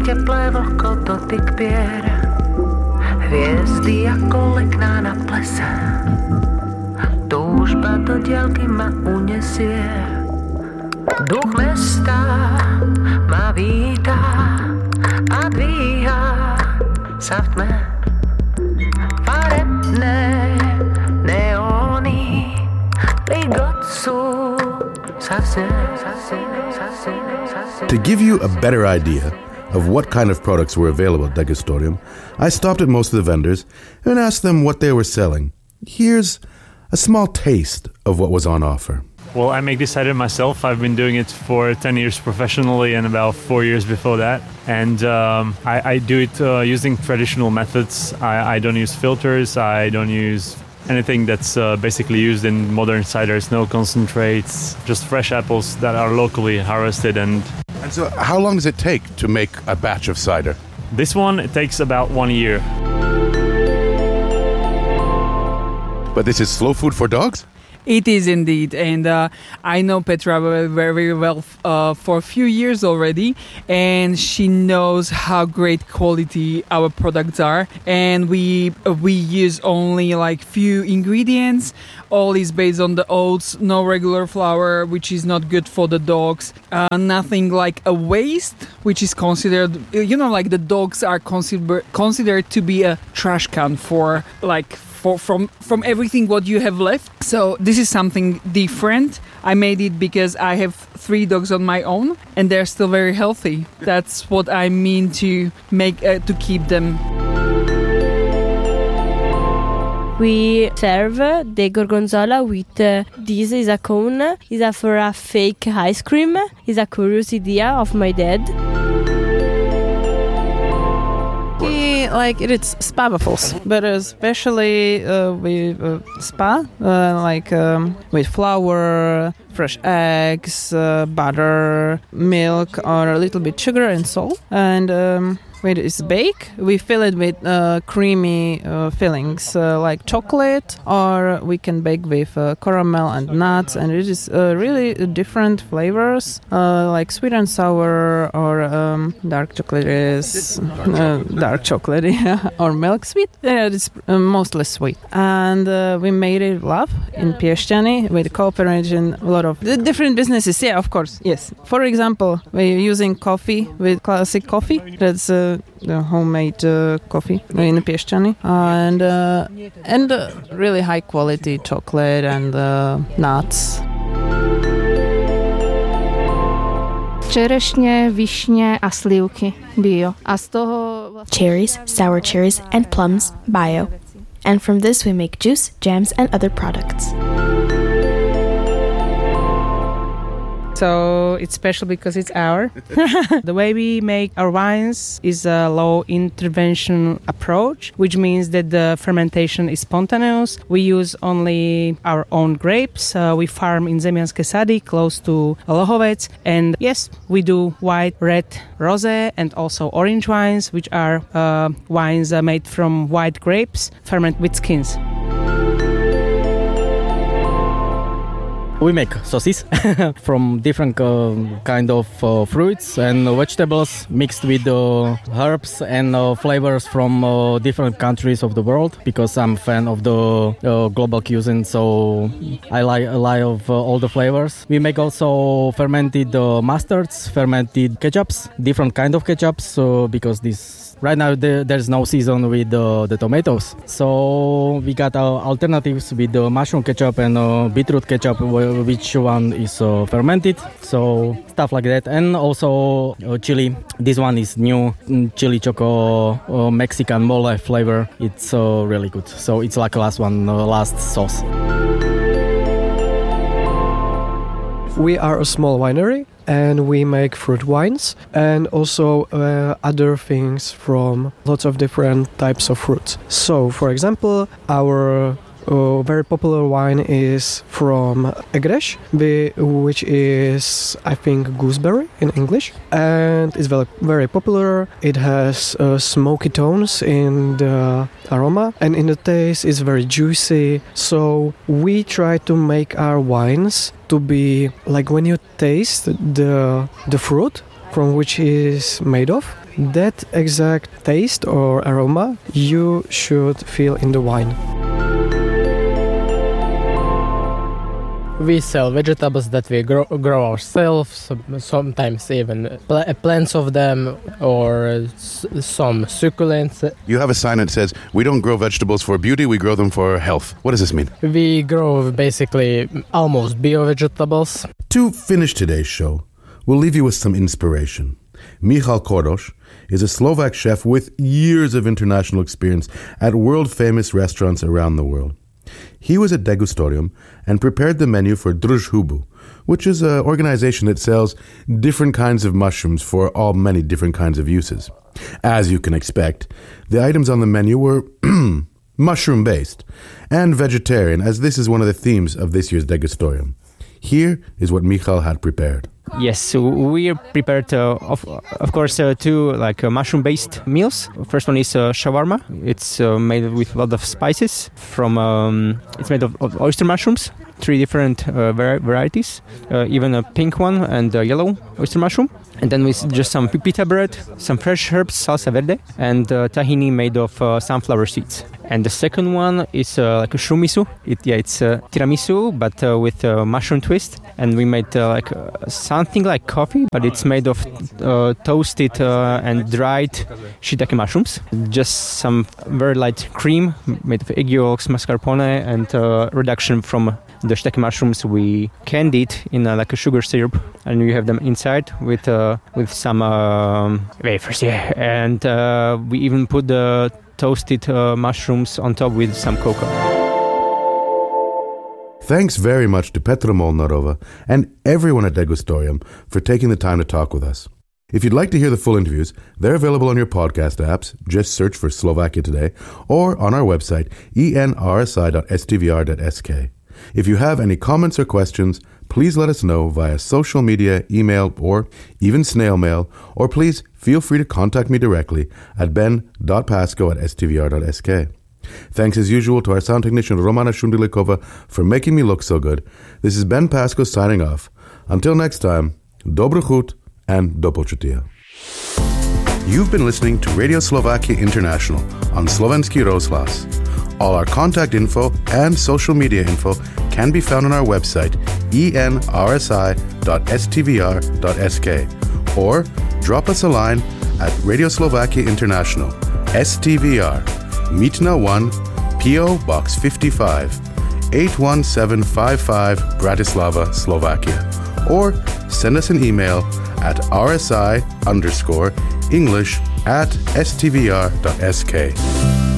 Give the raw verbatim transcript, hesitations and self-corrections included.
teplé vlhko dotyk pier, hviezdy ako lekná na plese, túžba do diaľky ma unesie. Duch mesta ma vítá a dvíha sa v tme. Farebné neóny ligotcu sa sne, sa sne, sa sne, sa sne. To give you a better idea of what kind of products were available at Degustorium, I stopped at most of the vendors and asked them what they were selling. Here's a small taste of what was on offer. Well, I make this cider myself. I've been doing it for ten years professionally and about four years before that. And um, I, I do it uh, using traditional methods. I, I don't use filters. I don't use anything that's uh, basically used in modern ciders. No concentrates, just fresh apples that are locally harvested. And, and so how long does it take to make a batch of cider? This one, it takes about one year. But this is slow food for dogs? It is indeed, and uh, I know Petra very, very well uh, for a few years already, and she knows how great quality our products are. And we uh, we use only like few ingredients. All is based on the oats, no regular flour, which is not good for the dogs. Uh, nothing like a waste, which is considered, you know, like the dogs are consider- considered to be a trash can for like. For, from from everything what you have left. So this is something different. I made it because I have three dogs on my own and they're still very healthy. That's what I mean to make uh, to keep them. We serve the gorgonzola with uh, this is a cone, is a for a fake ice cream, is a curious idea of my dad. Like it's spa waffles, but especially uh, with uh, spa, uh, like um, with flour, fresh eggs, uh, butter, milk, or a little bit sugar and salt. And um, when it's baked, we fill it with uh, creamy uh, fillings uh, like chocolate, or we can bake with uh, caramel and nuts. And it is uh, really different flavors, uh, like sweet and sour, or um, dark chocolate is uh, dark chocolate, yeah, or milk sweet. Yeah, it's uh, mostly sweet. And uh, we made it love in Piešťany with cooperation a lot of different businesses. Yeah, of course, yes. For example, we're using coffee with classic coffee. That's uh, the homemade uh, coffee in Piešťany, and uh, and uh, really high quality chocolate and uh, nuts. Čerešně, višně a slivky bio. A z toho cherries, sour cherries and plums bio. And from this we make juice, jams and other products. So it's special because it's our. The way we make our wines is a low intervention approach, which means that the fermentation is spontaneous. We use only our own grapes. Uh, we farm in Zemianske Sady, close to Lohovec. And yes, we do white, red, rosé, and also orange wines, which are uh, wines uh, made from white grapes, fermented with skins. We make sauces from different uh, kind of uh, fruits and vegetables mixed with uh, herbs and uh, flavors from uh, different countries of the world, because I'm a fan of the uh, global cuisine, so I like a lot of uh, all the flavors. We make also fermented uh, mustards, fermented ketchups, different kind of ketchups, uh, because this right now there, there's no season with uh, the tomatoes, so we got uh, alternatives with the mushroom ketchup and uh, beetroot ketchup, which one is uh, fermented, so stuff like that. And also uh, chili, this one is new chili choco uh, Mexican mole flavor. It's uh, really good, so it's like last one, uh, last sauce. We are a small winery and we make fruit wines and also uh, other things from lots of different types of fruits. So, for example, our uh, very popular wine is from Egreš, which is, I think, gooseberry in English, and it's very, very popular. It has uh, smoky tones in the aroma, and in the taste it's very juicy. So we try to make our wines to be like when you taste the the fruit, from which it is made of. That exact taste or aroma you should feel in the wine. We sell vegetables that we grow, grow ourselves, sometimes even pl- plants of them, or s- some succulents. You have a sign that says, we don't grow vegetables for beauty, we grow them for health. What does this mean? We grow basically almost bio-vegetables. To finish today's show, we'll leave you with some inspiration. Michal Kordoš is a Slovak chef with years of international experience at world-famous restaurants around the world. He was at Degustorium and prepared the menu for Družhubu, which is an organization that sells different kinds of mushrooms for all many different kinds of uses. As you can expect, the items on the menu were mushroom-based and vegetarian, as this is one of the themes of this year's Degustorium. Here is what Michal had prepared. Yes, so we prepared, uh, of, of course, uh, two like uh, mushroom-based meals. First one is uh, shawarma. It's uh, made with a lot of spices. From um, it's made of, of oyster mushrooms, three different uh, var- varieties, uh, even a pink one and a yellow oyster mushroom. And then with just some pita bread, some fresh herbs, salsa verde, and uh, tahini made of uh, sunflower seeds. And the second one is uh, like a shumisu. It, yeah, it's uh, tiramisu, but uh, with a mushroom twist. And we made uh, like uh, something like coffee, but it's made of uh, toasted uh, and dried shiitake mushrooms. Just some very light cream made of egg yolks, mascarpone, and uh, reduction from the shiitake mushrooms. We canned it in uh, like a sugar syrup, and you have them inside with uh, with some um, wafers. Yeah, and uh, we even put the toasted uh, mushrooms on top with some cocoa. Thanks very much to Petra Molnarova and everyone at Degustorium for taking the time to talk with us. If you'd like to hear the full interviews, they're available on your podcast apps. Just search for Slovakia Today or on our website, e n r s i dot s t v r dot s k. If you have any comments or questions, please let us know via social media, email, or even snail mail, or please feel free to contact me directly at ben dot pasco at s t v r dot s k. Thanks as usual to our sound technician Romana Shundilikova for making me look so good. This is Ben Pasco signing off. Until next time, dobro chut and do počutia. You've been listening to Radio Slovakia International on Slovenský rozhlas. All our contact info and social media info can be found on our website e n r s i dot s t v r dot s k or drop us a line at Radio Slovakia International, S T V R, Mítna one, P O Box fifty-five, eight one seven five five, Bratislava, Slovakia. Or send us an email at rsi underscore English at s t v r dot s k.